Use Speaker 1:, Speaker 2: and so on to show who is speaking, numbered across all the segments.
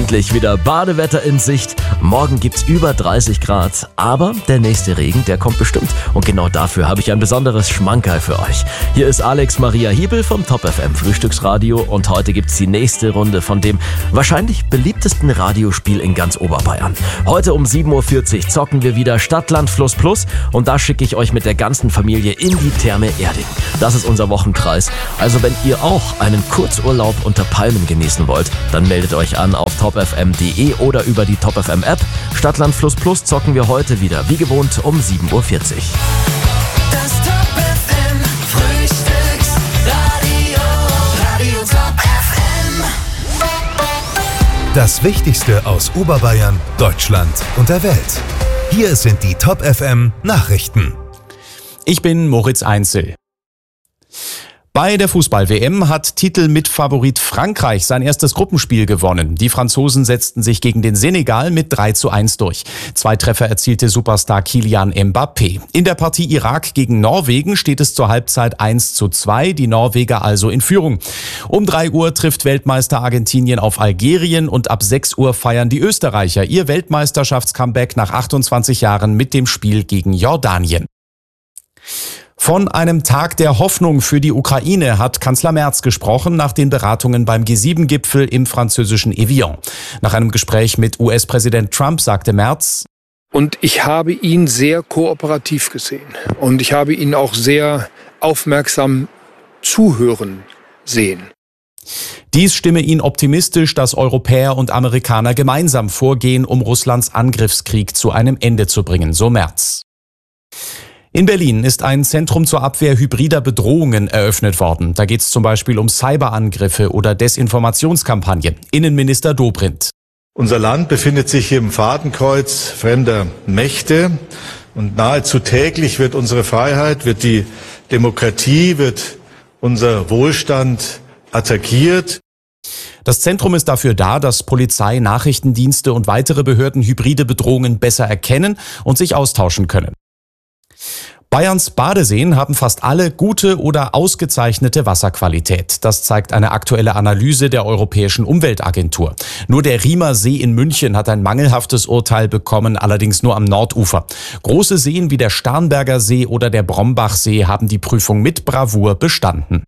Speaker 1: Endlich wieder Badewetter in Sicht. Morgen gibt's über 30 Grad. Aber der nächste Regen, der kommt bestimmt. Und genau dafür habe ich ein besonderes Schmankerl für euch. Hier ist Alex Maria Hiebel vom Top FM Frühstücksradio. Und heute gibt's die nächste Runde von dem wahrscheinlich beliebtesten Radiospiel in ganz Oberbayern. Heute um 7.40 Uhr zocken wir wieder Stadt, Land, Fluss, Plus. Und da schicke ich euch mit der ganzen Familie in die Therme Erding. Das ist unser Wochenkreis. Also wenn ihr auch einen Kurzurlaub unter Palmen genießen wollt, dann meldet euch an auf topfm.de oder über die Top FM App. Stadt, Land, Fluss, Plus zocken wir heute wieder, wie gewohnt, um 7.40 Uhr.
Speaker 2: Das Top FM Frühstücksradio, Radio Top FM.
Speaker 3: Das Wichtigste aus Oberbayern, Deutschland und der Welt. Hier sind die Top FM Nachrichten.
Speaker 4: Ich bin Moritz Einzel. Bei der Fußball-WM hat Titelmitfavorit Frankreich sein erstes Gruppenspiel gewonnen. Die Franzosen setzten sich gegen den Senegal mit 3:1 durch. 2 Treffer erzielte Superstar Kylian Mbappé. In der Partie Irak gegen Norwegen steht es zur Halbzeit 1:2, die Norweger also in Führung. Um 3 Uhr trifft Weltmeister Argentinien auf Algerien und ab 6 Uhr feiern die Österreicher ihr Weltmeisterschafts-Comeback nach 28 Jahren mit dem Spiel gegen Jordanien. Von einem Tag der Hoffnung für die Ukraine hat Kanzler Merz gesprochen nach den Beratungen beim G7-Gipfel im französischen Evian. Nach einem Gespräch mit US-Präsident Trump sagte Merz:
Speaker 5: Und ich habe ihn sehr kooperativ gesehen. Und ich habe ihn auch sehr aufmerksam zuhören sehen.
Speaker 4: Dies stimme ihn optimistisch, dass Europäer und Amerikaner gemeinsam vorgehen, um Russlands Angriffskrieg zu einem Ende zu bringen, so Merz. In Berlin ist ein Zentrum zur Abwehr hybrider Bedrohungen eröffnet worden. Da geht es zum Beispiel um Cyberangriffe oder Desinformationskampagnen. Innenminister Dobrindt:
Speaker 6: Unser Land befindet sich im Fadenkreuz fremder Mächte und nahezu täglich wird unsere Freiheit, wird die Demokratie, wird unser Wohlstand attackiert.
Speaker 4: Das Zentrum ist dafür da, dass Polizei, Nachrichtendienste und weitere Behörden hybride Bedrohungen besser erkennen und sich austauschen können. Bayerns Badeseen haben fast alle gute oder ausgezeichnete Wasserqualität. Das zeigt eine aktuelle Analyse der Europäischen Umweltagentur. Nur der Riemer See in München hat ein mangelhaftes Urteil bekommen, allerdings nur am Nordufer. Große Seen wie der Starnberger See oder der Brombachsee haben die Prüfung mit Bravour bestanden.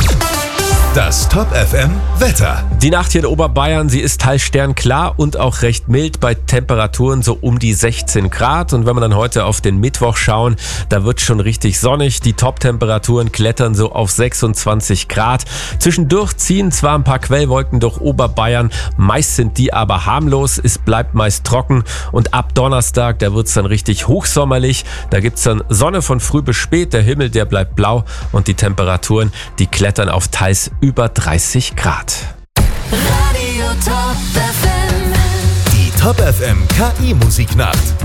Speaker 3: Das Top FM Wetter.
Speaker 1: Die Nacht hier in Oberbayern, sie ist teils sternklar und auch recht mild bei Temperaturen so um die 16 Grad. Und wenn wir dann heute auf den Mittwoch schauen, da wird schon richtig sonnig. Die Top-Temperaturen klettern so auf 26 Grad. Zwischendurch ziehen zwar ein paar Quellwolken durch Oberbayern, meist sind die aber harmlos. Es bleibt meist trocken und ab Donnerstag, da wird es dann richtig hochsommerlich. Da gibt es dann Sonne von früh bis spät, der Himmel, der bleibt blau und die Temperaturen, die klettern auf teils über 30 Grad.
Speaker 2: Radio Top FM.
Speaker 3: Die Top FM KI Musiknacht.